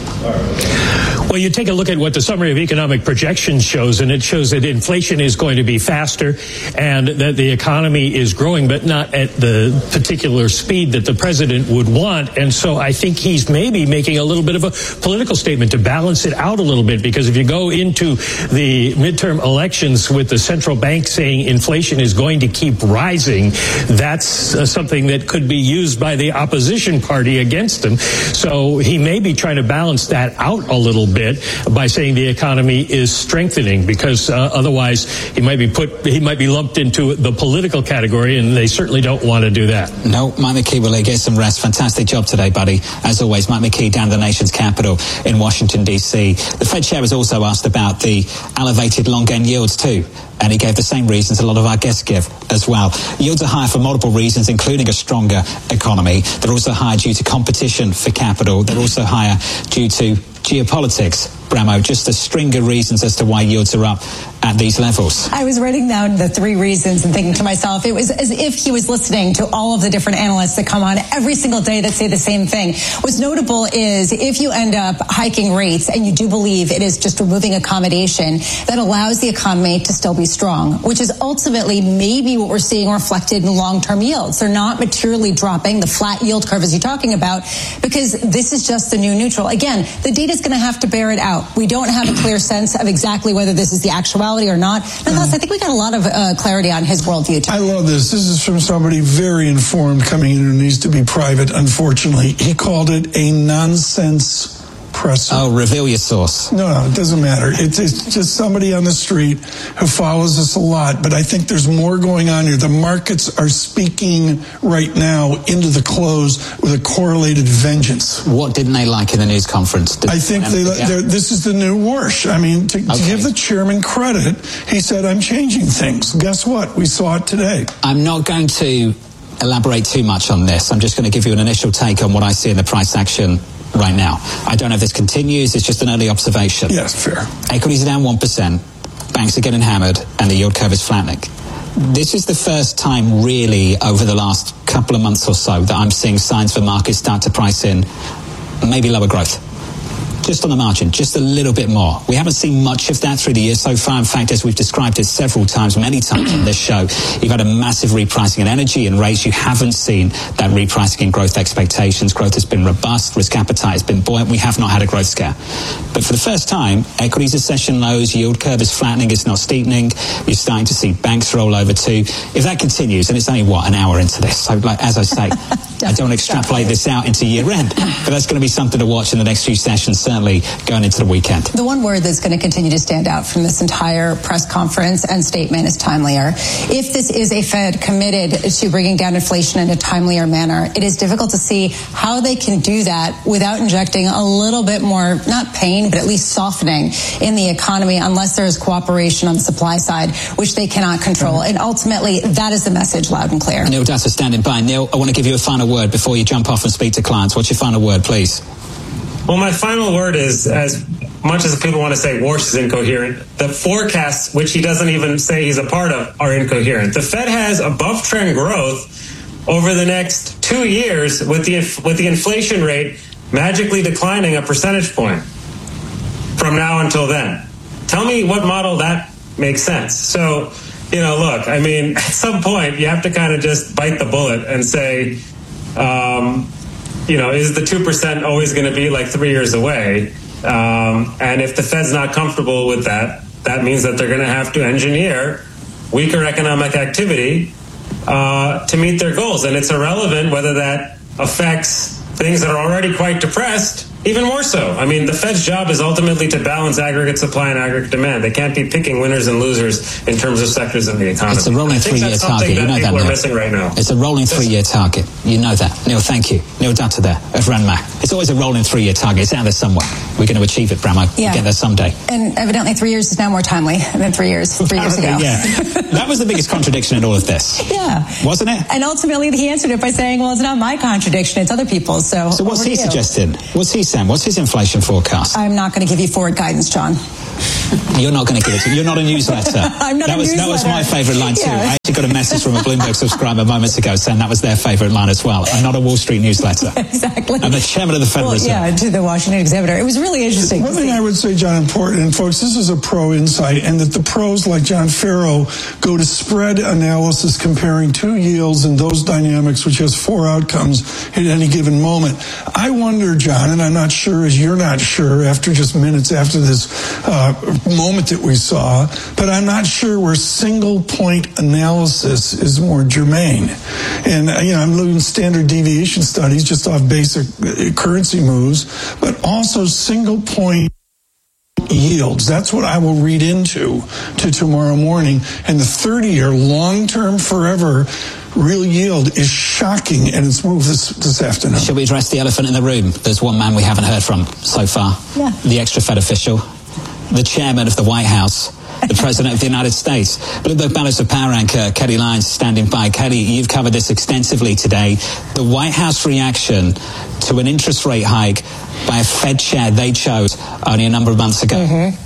Well, you take a look at what the summary of economic projections shows, and it shows that inflation is going to be faster and that the economy is growing, but not at the particular speed that the president would want. And so I think he's maybe making a little bit of a political statement to balance it out a little bit, because if you go into the midterm elections with the central bank saying inflation is going to keep rising, that's uh, something that could be used by the opposition party against him. So he may be trying to balance that out a little bit by saying the economy is strengthening, because uh, otherwise he might be put he might be lumped into the political category, and they certainly don't want to do that. No, Mike McKee will get some rest. Fantastic job today, buddy. As always, Mike McKee down to the nation's capital in Washington, D C. The Fed chair was also asked about the elevated long-end yields too, and he gave the same reasons a lot of our guests give as well. Yields are higher for multiple reasons, including a stronger economy. They're also higher due to competition for capital. They're also higher due to geopolitics. Bramo, just a string of reasons as to why yields are up at these levels. I was writing down the three reasons and thinking to myself, it was as if he was listening to all of the different analysts that come on every single day that say the same thing. What's notable is if you end up hiking rates, and you do believe it is just removing accommodation, that allows the economy to still be strong, which is ultimately maybe what we're seeing reflected in long-term yields. They're not materially dropping, the flat yield curve as you're talking about, because this is just the new neutral. Again, the data is going to have to bear it out. We don't have a clear sense of exactly whether this is the actuality or not. Nonetheless, I think we got a lot of uh, clarity on his worldview too. I love this. This is from somebody very informed coming in who needs to be private, unfortunately. He called it a nonsense press. Oh, reveal your source. No, no, it doesn't matter. It's, it's just somebody on the street who follows us a lot, but I think there's more going on here. The markets are speaking right now into the close with a correlated vengeance. What didn't they like in the news conference? Did I think they, this is the new Warsh. I mean, to, okay. to give the chairman credit, he said, I'm changing things. Guess what? We saw it today. I'm not going to elaborate too much on this. I'm just going to give you an initial take on what I see in the price action right now. I don't know if this continues. It's just an early observation. Yes, fair. Equities are down one percent. Banks are getting hammered, and the yield curve is flattening. This is the first time really over the last couple of months or so that I'm seeing signs for markets start to price in maybe lower growth. Just on the margin, just a little bit more. We haven't seen much of that through the year so far. In fact, as we've described it several times, many times on this show, you've had a massive repricing in energy and rates. You haven't seen that repricing in growth expectations. Growth has been robust. Risk appetite has been buoyant. We have not had a growth scare. But for the first time, equities are session lows. Yield curve is flattening. It's not steepening. You're starting to see banks roll over too. If that continues, and it's only, what, an hour into this. So, like, as I say, I don't extrapolate this out into year end. But that's going to be something to watch in the next few sessions, certainly going into the weekend. The one word that's going to continue to stand out from this entire press conference and statement is timelier. If this is a Fed committed to bringing down inflation in a timelier manner, it is difficult to see how they can do that without injecting a little bit more, not pain, but at least softening in the economy unless there is cooperation on the supply side, which they cannot control. Mm-hmm. And ultimately, that is the message loud and clear. Neil Dasser standing by. Neil, I want to give you a final word before you jump off and speak to clients. What's your final word, please? Well, my final word is, as much as people want to say Warsh is incoherent, the forecasts, which he doesn't even say he's a part of, are incoherent. The Fed has above-trend growth over the next two years with the with the inflation rate magically declining a percentage point from now until then. Tell me what model that makes sense. So, you know, look, I mean, at some point you have to kind of just bite the bullet and say, um, you know, is the two percent always going to be like three years away? Um, and if the Fed's not comfortable with that, that means that they're going to have to engineer weaker economic activity uh, to meet their goals. And it's irrelevant whether that affects things that are already quite depressed, even more so. I mean, the Fed's job is ultimately to balance aggregate supply and aggregate demand. They can't be picking winners and losers in terms of sectors in the economy. It's a rolling three-year target. You know that, Neil. Neil. Missing right now. It's a rolling three-year target. You know that. Neil, thank you. Neil Dutta there of Ranmac. It's always a rolling three-year target. It's out there somewhere. We're going to achieve it, Bramo. Yeah. We'll get there someday. And evidently three years is now more timely than three years, three years ago. Yeah. That was the biggest contradiction in all of this. Yeah. Wasn't it? And ultimately he answered it by saying, well, it's not my contradiction, it's other people's. So, so what's he suggesting? What's he saying? What's his inflation forecast? I'm not going to give you forward guidance, John. You're not going to give it to You're not a newsletter. I'm not that a was, newsletter. That was my favourite line too. Yeah. I actually got a message from a Bloomberg subscriber moments ago saying that was their favourite line as well. I'm not a Wall Street newsletter. Exactly. I'm the chairman of the Federal well, Reserve. Yeah, to the Washington Examiner. It was really interesting. One thing I would say, John, important, and folks, this is a pro insight, and that the pros like John Farrow go to spread analysis comparing two yields and those dynamics, which has four outcomes at any given moment. I wonder, John, and I'm not sure as you're not sure after just minutes after this uh, moment that we saw, but I'm not sure where single point analysis is more germane. And, you know, I'm looking at standard deviation studies just off basic currency moves, but also single point yields. That's what I will read into to tomorrow morning. And the thirty-year long-term forever real yield is shocking, and it's moved this, this afternoon. Should we address the elephant in the room? There's one man we haven't heard from so far. Yeah. The extra Fed official, the chairman of the White House, the President of the United States. Bloomberg Balance of Power anchor Kelly Lyons standing by. Kelly, you've covered this extensively today. The White House reaction to an interest rate hike by a Fed chair they chose only a number of months ago. Mm-hmm.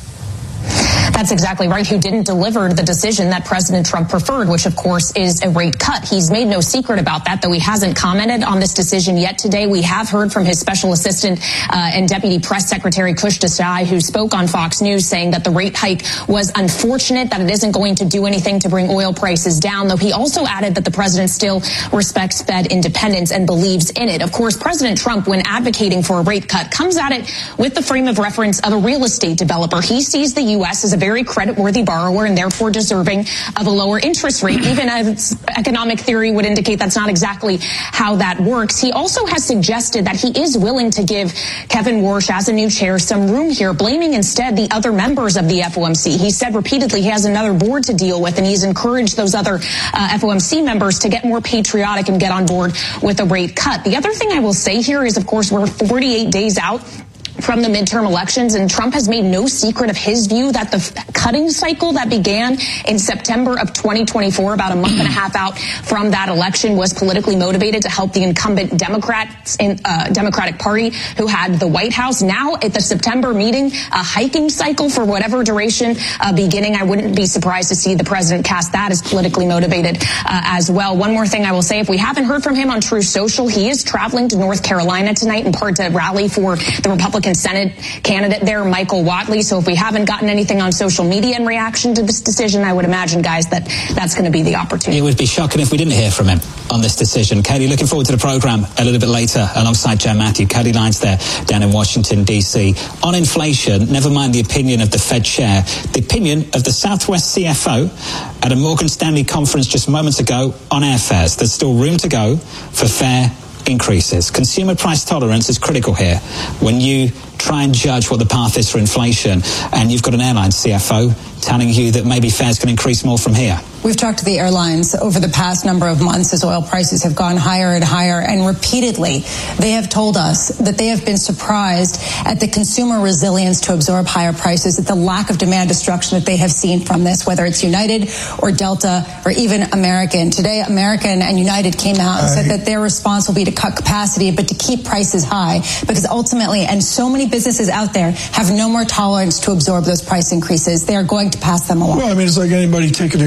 That's exactly right, who didn't deliver the decision that President Trump preferred, which, of course, is a rate cut. He's made no secret about that, though he hasn't commented on this decision yet today. We have heard from his special assistant uh, and Deputy Press Secretary Kush Desai, who spoke on Fox News, saying that the rate hike was unfortunate, that it isn't going to do anything to bring oil prices down, though he also added that the president still respects Fed independence and believes in it. Of course, President Trump, when advocating for a rate cut, comes at it with the frame of reference of a real estate developer. He sees the U S as a very credit-worthy borrower and therefore deserving of a lower interest rate, even as economic theory would indicate that's not exactly how that works. He also has suggested that he is willing to give Kevin Warsh, as a new chair, some room here, blaming instead the other members of the F O M C. He said repeatedly he has another board to deal with, and he's encouraged those other uh, F O M C members to get more patriotic and get on board with a rate cut. The other thing I will say here is, of course, we're forty-eight days out from the midterm elections, and Trump has made no secret of his view that the f- cutting cycle that began in September of twenty twenty-four, about a month and a half out from that election, was politically motivated to help the incumbent Democrats in uh, Democratic Party who had the White House. Now at the September meeting, a hiking cycle for whatever duration uh, beginning. I wouldn't be surprised to see the president cast that as politically motivated uh, as well. One more thing I will say, if we haven't heard from him on True Social, he is traveling to North Carolina tonight in part to rally for the Republican Senate candidate there, Michael Whatley. So if we haven't gotten anything on social media in reaction to this decision, I would imagine, guys, that that's going to be the opportunity. It would be shocking if we didn't hear from him on this decision. Katie, looking forward to the programme a little bit later alongside Joe Matthew. Katie Lyons there down in Washington, D C. On inflation, never mind the opinion of the Fed chair, the opinion of the Southwest C F O at a Morgan Stanley conference just moments ago on airfares. There's still room to go for fare increases. Consumer price tolerance is critical here when you try and judge what the path is for inflation, and you've got an airline C F O telling you that maybe fares can increase more from here. We've talked to the airlines over the past number of months as oil prices have gone higher and higher, and repeatedly they have told us that they have been surprised at the consumer resilience to absorb higher prices, at the lack of demand destruction that they have seen from this, whether it's United or Delta or even American. Today, American and United came out and said that their response will be to cut capacity, but to keep prices high, because ultimately, and so many businesses out there have no more tolerance to absorb those price increases. They are going to pass them along. Well, I mean, it's like anybody taking their kids back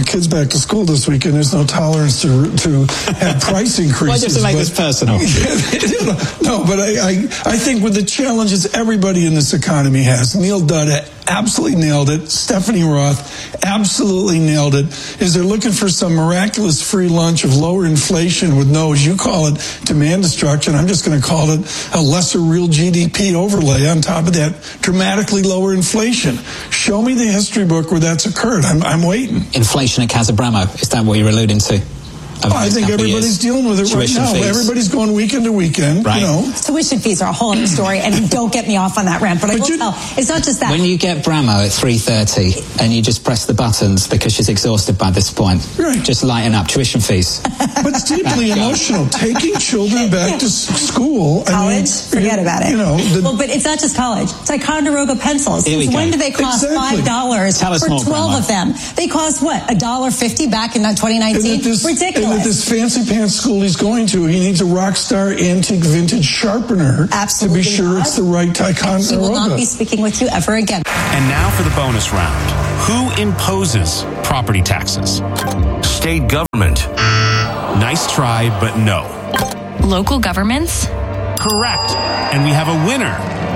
back to school this weekend. There's no tolerance to to have price increases. Why just to make but, this personal? No, but I, I, I think with the challenges everybody in this economy has, Neil Dudd absolutely nailed it. Stephanie Roth absolutely nailed it. Is they're looking for some miraculous free lunch of lower inflation with no, as you call it, demand destruction. I'm just going to call it a lesser real G D P overlay on top of that dramatically lower inflation. Show me the history book where that's occurred. I'm, I'm waiting. Inflation at Casa Bramo, is that what you're alluding to? Oh, I think everybody's dealing with it Tuition right now. fees. Everybody's going weekend to weekend, right. you know. Tuition fees are a whole other story, and don't get me off on that rant, but, but I will you, tell, it's not just that. When you get Bramo at three thirty and you just press the buttons because she's exhausted by this point, right. just lighten up tuition fees. But it's deeply emotional. Taking children back to school. College? I mean, Forget about it. You know, the, well, but it's not just college. Ticonderoga pencils. Here we When go. do they cost exactly. five dollars for more, twelve Bramo. of them? They cost what? a dollar fifty back in twenty nineteen? This, Ridiculous. And at this fancy pants school he's going to, he needs a Rockstar antique vintage sharpener Absolutely to be sure not. it's the right Ticonderoga. He will not be speaking with you ever again. And now for the bonus round. Who imposes property taxes? State government. Nice try, but no. Local governments? Correct. And we have a winner.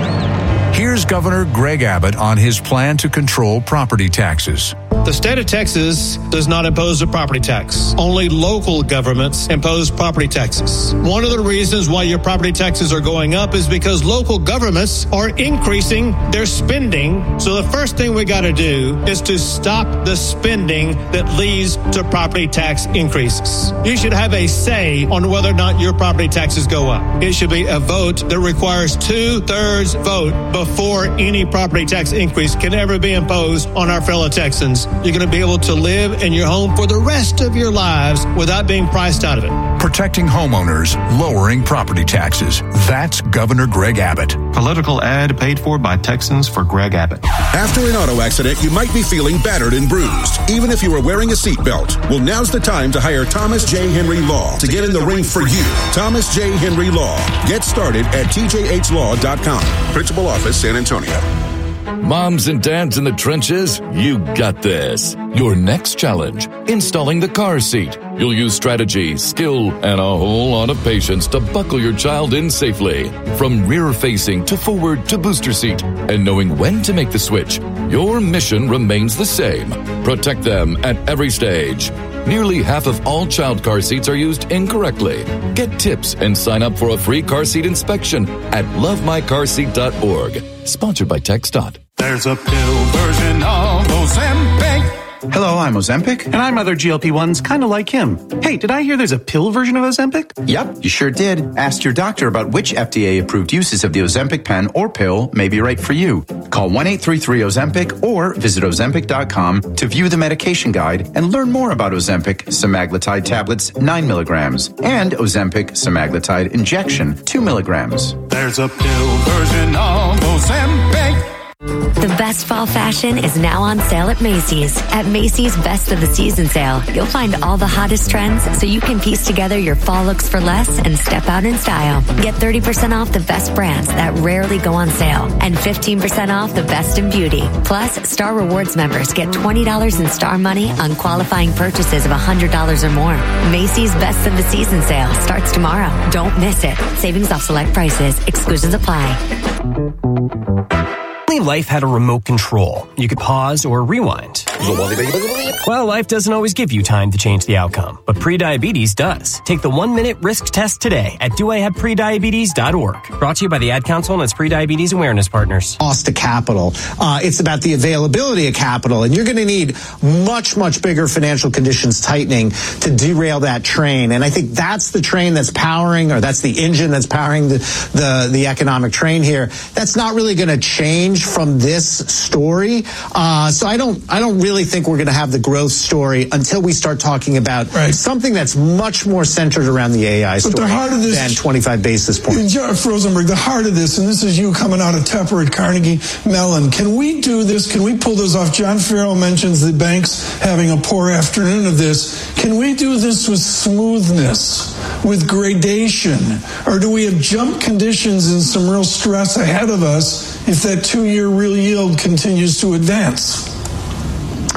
Here's Governor Greg Abbott on his plan to control property taxes. The state of Texas does not impose a property tax. Only local governments impose property taxes. One of the reasons why your property taxes are going up is because local governments are increasing their spending. So the first thing we got to do is to stop the spending that leads to property tax increases. You should have a say on whether or not your property taxes go up. It should be a vote that requires two-thirds vote before any property tax increase can ever be imposed on our fellow Texans. You're going to be able to live in your home for the rest of your lives without being priced out of it. Protecting homeowners, lowering property taxes. That's Governor Greg Abbott. Political ad paid for by Texans for Greg Abbott. After an auto accident, you might be feeling battered and bruised, even if you are wearing a seatbelt. Well, now's the time to hire Thomas J. Henry Law to get in the ring for you. Thomas J. Henry Law. Get started at T J H law dot com. Principal Office, San Antonio. Moms and dads in the trenches, you got this. Your next challenge, installing the car seat. You'll use strategy, skill, and a whole lot of patience to buckle your child in safely. From rear-facing to forward to booster seat. And knowing when to make the switch, your mission remains the same. Protect them at every stage. Nearly half of all child car seats are used incorrectly. Get tips and sign up for a free car seat inspection at love my car seat dot org. Sponsored by TxDOT. There's a pill version of Ozempic. Hello, I'm Ozempic. And I'm other G L P ones kind of like him. Hey, did I hear there's a pill version of Ozempic? Yep, you sure did. Ask your doctor about which F D A-approved uses of the Ozempic pen or pill may be right for you. Call one eight three three Ozempic or visit Ozempic dot com to view the medication guide and learn more about Ozempic semaglutide tablets nine milligrams and Ozempic semaglutide injection two milligrams. There's a pill version of Ozempic. The best fall fashion is now on sale at Macy's. At Macy's Best of the Season sale, you'll find all the hottest trends so you can piece together your fall looks for less and step out in style. Get thirty percent off the best brands that rarely go on sale and fifteen percent off the best in beauty. Plus, Star Rewards members get twenty dollars in Star Money on qualifying purchases of one hundred dollars or more. Macy's Best of the Season sale starts tomorrow. Don't miss it. Savings off select prices. Exclusions apply. Life had a remote control. You could pause or rewind. Well, life doesn't always give you time to change the outcome, but prediabetes does. Take the one-minute risk test today at do I have prediabetes dot org. Brought to you by the Ad Council and its prediabetes awareness partners. Cost of capital. Uh, it's about the availability of capital, and you're going to need much, much bigger financial conditions tightening to derail that train. And I think that's the train that's powering, or that's the engine that's powering the the, the economic train here. That's not really going to change from this story. Uh, so I don't, I don't really think we're going to have the growth story until we start talking about right. something that's much more centered around the A I but story the heart of this, than twenty-five basis points. Jeff Rosenberg, the heart of this, and this is you coming out of Tepper at Carnegie Mellon. Can we do this? Can we pull this off? John Farrell mentions the banks having a poor afternoon of this. Can we do this with smoothness, with gradation? Or do we have jump conditions and some real stress ahead of us if that two-year real yield continues to advance? Well,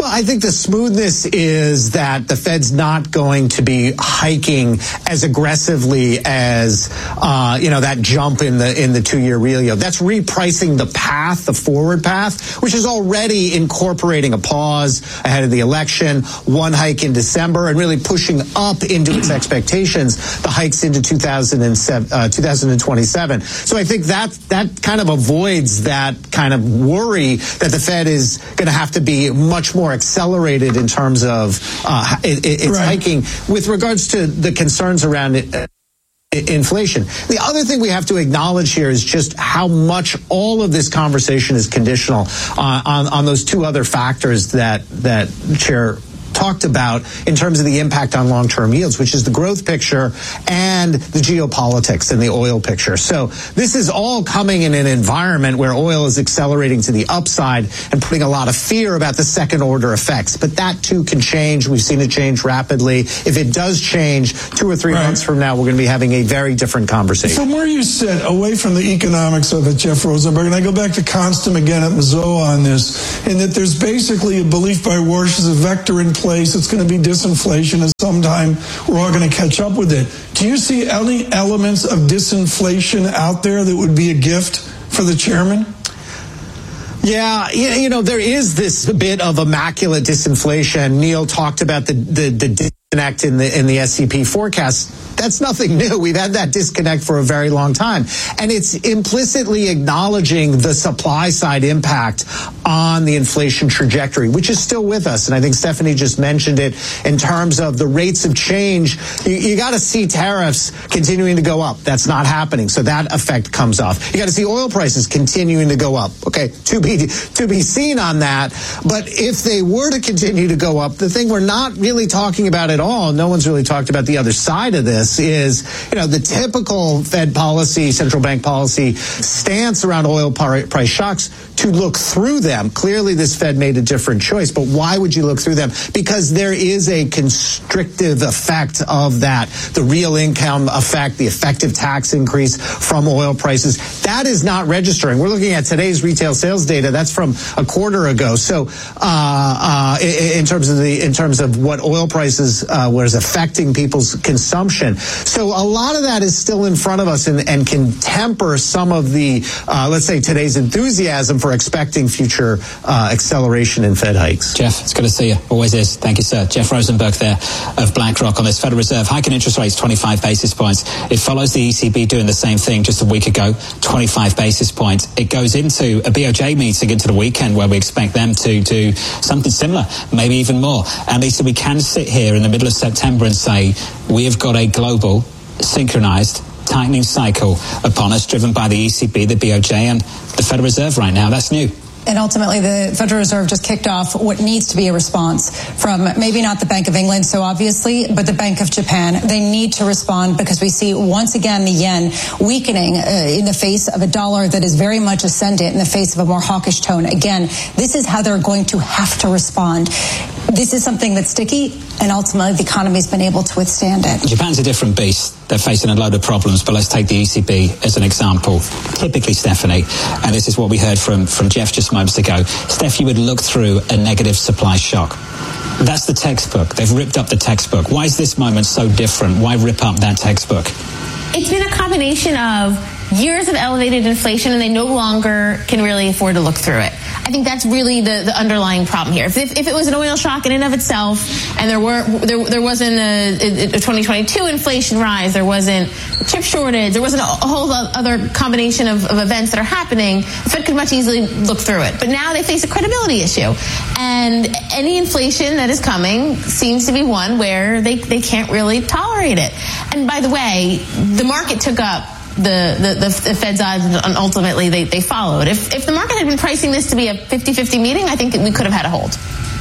Well, I think the smoothness is that the Fed's not going to be hiking as aggressively as, uh, you know, that jump in the in the two-year real yield. That's repricing the path, the forward path, which is already incorporating a pause ahead of the election, one hike in December, and really pushing up into its expectations, the hikes into two thousand twenty-seven. So I think that that kind of avoids that kind of worry that the Fed is going to have to be much more accelerated in terms of uh, it, it's right. hiking. With regards to the concerns around it, uh, inflation. The other thing we have to acknowledge here is just how much all of this conversation is conditional uh, on, on those two other factors that, that Chair talked about in terms of the impact on long-term yields, which is the growth picture and the geopolitics and the oil picture. So this is all coming in an environment where oil is accelerating to the upside and putting a lot of fear about the second-order effects. But that, too, can change. We've seen it change rapidly. If it does change, two or three right. months from now, we're going to be having a very different conversation. From where you sit, away from the economics of it, Jeff Rosenberg, and I go back to Constam again at Mazzoa on this, in that there's basically a belief by Warsh as a vector in place. It's going to be disinflation, and sometime we're all going to catch up with it. Do you see any elements of disinflation out there that would be a gift for the chairman? Yeah, you know, there is this bit of immaculate disinflation. Neil talked about the, the, the disconnect in the, in the S E P forecast. That's nothing new. We've had that disconnect for a very long time. And it's implicitly acknowledging the supply side impact on the inflation trajectory, which is still with us. And I think Stephanie just mentioned it in terms of the rates of change. You, you got to see tariffs continuing to go up. That's not happening. So that effect comes off. You got to see oil prices continuing to go up. Okay, to be, to be seen on that. But if they were to continue to go up, the thing we're not really talking about at all, no one's really talked about the other side of this, is, you know, the typical Fed policy, central bank policy stance around oil price shocks to look through them. Clearly, this Fed made a different choice, but why would you look through them? Because there is a constrictive effect of that, the real income effect, the effective tax increase from oil prices. That is not registering. We're looking at today's retail sales data. That's from a quarter ago. So, uh, uh, in terms of the, in terms of what oil prices uh, was affecting people's consumption. So a lot of that is still in front of us and, and can temper some of the, uh, let's say, today's enthusiasm for expecting future uh, acceleration in Fed hikes. Jeff, it's good to see you. Always is. Thank you, sir. Jeff Rosenberg there of BlackRock on this Federal Reserve hiking interest rates twenty-five basis points. It follows the E C B doing the same thing just a week ago, twenty-five basis points. It goes into a B O J meeting into the weekend where we expect them to do something similar, maybe even more. And Lisa, we can sit here in the middle of September and say we have got a global, synchronized, tightening cycle upon us, driven by the E C B, the B O J, and the Federal Reserve right now. That's new. And ultimately, the Federal Reserve just kicked off what needs to be a response from maybe not the Bank of England, so obviously, but the Bank of Japan. They need to respond because we see once again the yen weakening uh, in the face of a dollar that is very much ascendant in the face of a more hawkish tone. Again, this is how they're going to have to respond. This is something that's sticky, and ultimately the economy's been able to withstand it. Japan's a different beast. They're facing a load of problems, but let's take the E C B as an example. Typically, Stephanie, and this is what we heard from, from Jeff just moments ago, Steph, you would look through a negative supply shock. That's the textbook. They've ripped up the textbook. Why is this moment so different? Why rip up that textbook? It's been a combination of years of elevated inflation, and they no longer can really afford to look through it. I think that's really the, the underlying problem here. If, if, if it was an oil shock in and of itself, and there were there, there wasn't a, a twenty twenty-two inflation rise, there wasn't a chip shortage, there wasn't a, a whole other combination of, of events that are happening, the Fed could much easily look through it. But now they face a credibility issue. And any inflation that is coming seems to be one where they, they can't really tolerate it. And by the way, the market took up The, the, the Fed's odds, and ultimately they, they followed. If, if the market had been pricing this to be a fifty-fifty meeting, I think we could have had a hold.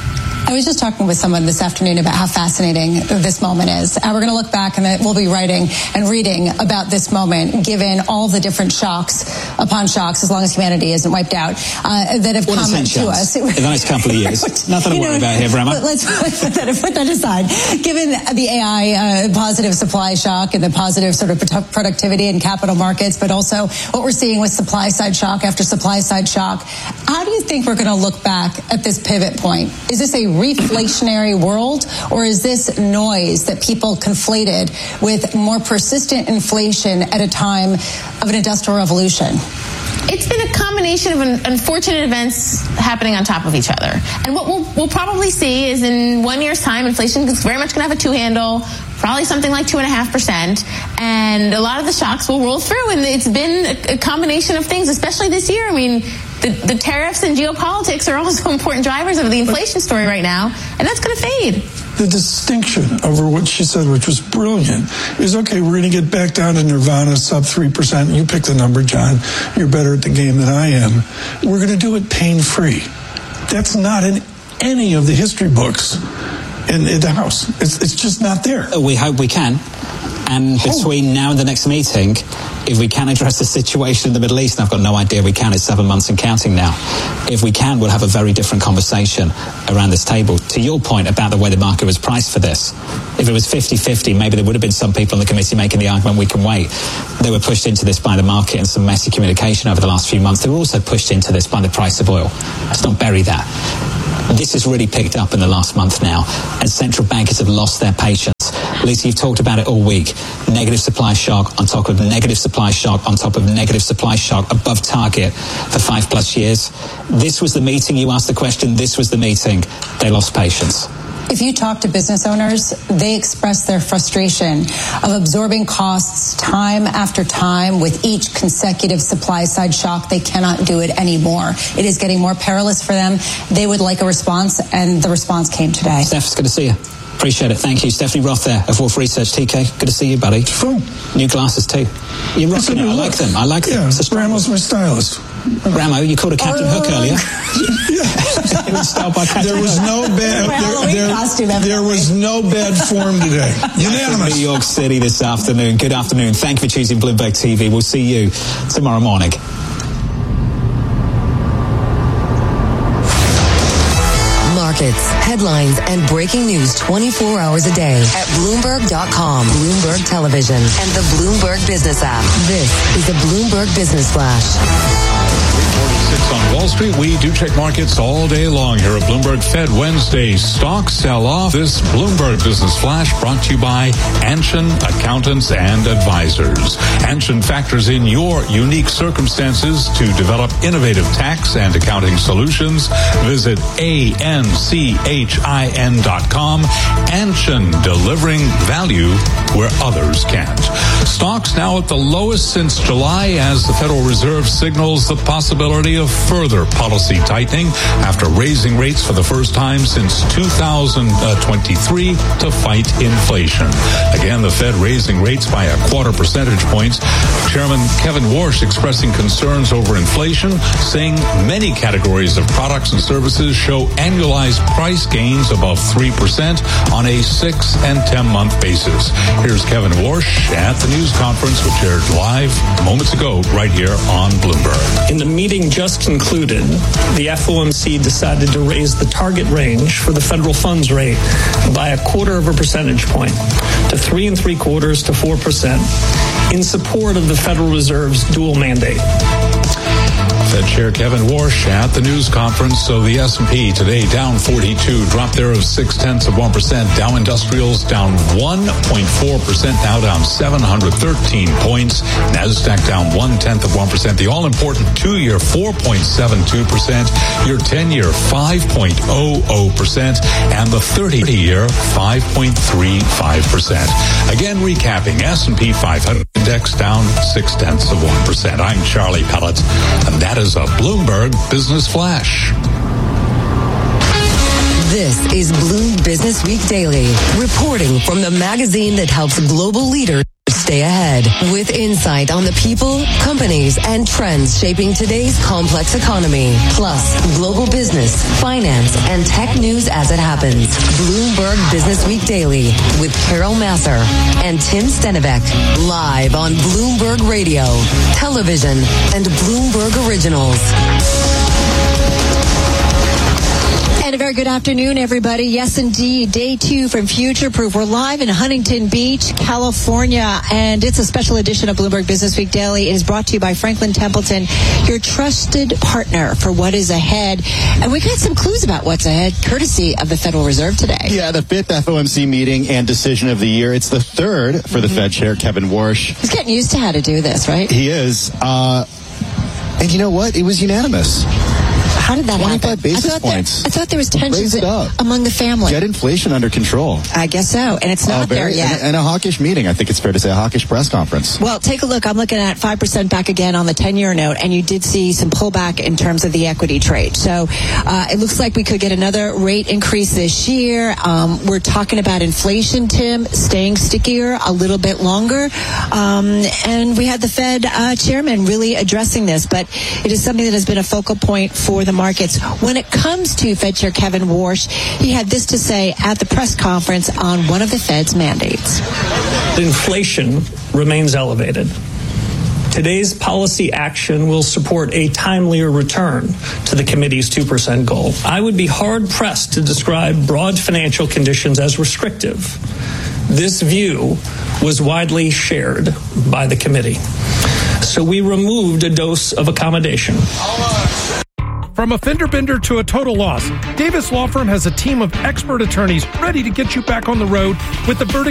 I was just talking with someone this afternoon about how fascinating this moment is. And we're going to look back and we'll be writing and reading about this moment, given all the different shocks upon shocks, as long as humanity isn't wiped out, uh, that have what come to us. In the next couple of years. Nothing to worry know, about here, Brahma. Let's put that, put that aside. Given the A I uh, positive supply shock and the positive sort of productivity in capital markets, but also what we're seeing with supply side shock after supply side shock, how do you think we're going to look back at this pivot point? Is this a reflationary world, or is this noise that people conflated with more persistent inflation at a time of an industrial revolution? It's been a combination of unfortunate events happening on top of each other. And what we'll, we'll probably see is in one year's time, inflation is very much going to have a two-handle, probably something like two and a half percent. And a lot of the shocks will roll through. And it's been a, a combination of things, especially this year. I mean, the, the tariffs and geopolitics are also important drivers of the inflation story right now. And that's going to fade. The distinction over what she said, which was brilliant, is, okay, we're going to get back down to nirvana, sub three percent. You pick the number, John. You're better at the game than I am. We're going to do it pain-free. That's not in any of the history books in, in the House. It's, it's just not there. We hope we can. And between oh. now and the next meeting, if we can address the situation in the Middle East, and I've got no idea we can, it's seven months and counting now. If we can, we'll have a very different conversation around this table. To your point about the way the market was priced for this, if it was fifty-fifty, maybe there would have been some people on the committee making the argument we can wait. They were pushed into this by the market and some messy communication over the last few months. They were also pushed into this by the price of oil. Let's not bury that. This has really picked up in the last month now, and central bankers have lost their patience. Lisa, you've talked about it all week. Negative supply shock on top of negative supply shock on top of negative supply shock above target for five plus years. This was the meeting. You asked the question. This was the meeting. They lost patience. If you talk to business owners, they express their frustration of absorbing costs time after time with each consecutive supply side shock. They cannot do it anymore. It is getting more perilous for them. They would like a response, and the response came today. Steph, it's good to see you. Appreciate it. Thank you. Stephanie Roth there of Wolf Research. T K, good to see you, buddy. Fun. New glasses too. You're rocking it. I like them. I like them. Yeah, Ramo's my stylist. Ramo, you called a Captain uh, Hook earlier. Yeah. There was no bad. There, there, there was no bad form today. Unanimous. New York City this afternoon. Good afternoon. Thank you for choosing Bloomberg T V. We'll see you tomorrow morning. Markets, headlines, and breaking news twenty-four hours a day at Bloomberg dot com, Bloomberg Television, and the Bloomberg Business app. This is the Bloomberg Business Flash. On Wall Street, we do check markets all day long here at Bloomberg Fed Wednesday. Stocks sell off. This Bloomberg Business Flash brought to you by Anshin Accountants and Advisors. Anshin factors in your unique circumstances to develop innovative tax and accounting solutions. Visit A N C H I N dot com. Anshin, delivering value where others can't. Stocks now at the lowest since July as the Federal Reserve signals the possibility of further policy tightening after raising rates for the first time since two thousand twenty-three to fight inflation. Again, the Fed raising rates by a quarter percentage points. Chairman Kevin Warsh expressing concerns over inflation, saying many categories of products and services show annualized price gains above three percent on a six and ten month basis. Here's Kevin Warsh at the news conference, which aired live moments ago right here on Bloomberg. In the meeting just concluded, the F O M C decided to raise the target range for the federal funds rate by a quarter of a percentage point to three and three quarters to four percent in support of the Federal Reserve's dual mandate. Fed Chair Kevin Warsh at the news conference. So the S and P today down forty-two, drop there of six tenths of one percent. Dow Industrials down one point four percent, now down seven hundred thirteen points. Nasdaq down one tenth of one percent. The all important two-year four point seven two percent. Your ten-year five point zero zero percent, and the thirty-year five point three five percent. Again, recapping, S and P five hundred index down six tenths of one percent. I'm Charlie Pellet, and that is a Bloomberg Business Flash. This is Bloomberg Business Week Daily, reporting from the magazine that helps global leaders stay ahead, with insight on the people, companies, and trends shaping today's complex economy, plus global business, finance, and tech news as it happens. Bloomberg Business Week Daily with Carol Masser and Tim Stenivek, live on Bloomberg Radio, television, and Bloomberg Originals. And a very good afternoon, everybody. Yes, indeed. Day two from Future Proof. We're live in Huntington Beach, California, and it's a special edition of Bloomberg Business Week Daily. It is brought to you by Franklin Templeton, your trusted partner for what is ahead. And we got some clues about what's ahead, courtesy of the Federal Reserve today. Yeah, the fifth F O M C meeting and decision of the year. It's the third for the mm-hmm. Fed Chair, Kevin Warsh. He's getting used to how to do this, right? He is. Uh, and you know what? It was unanimous. How did that twenty-five happen? basis I points. That, I thought there was tensions among the family. Get inflation under control. I guess so, and it's not uh, very, there yet. And, and a hawkish meeting. I think it's fair to say a hawkish press conference. Well, take a look. I'm looking at five percent back again on the ten-year note, and you did see some pullback in terms of the equity trade. So uh, it looks like we could get another rate increase this year. Um, we're talking about inflation, Tim, staying stickier a little bit longer. Um, and we had the Fed uh, chairman really addressing this, but it is something that has been a focal point for the markets. When it comes to Fed Chair Kevin Warsh, he had this to say at the press conference on one of the Fed's mandates. Inflation remains elevated. Today's policy action will support a timelier return to the committee's two percent goal. I would be hard-pressed to describe broad financial conditions as restrictive. This view was widely shared by the committee. So we removed a dose of accommodation. From a fender bender to a total loss, Davis Law Firm has a team of expert attorneys ready to get you back on the road with the verdict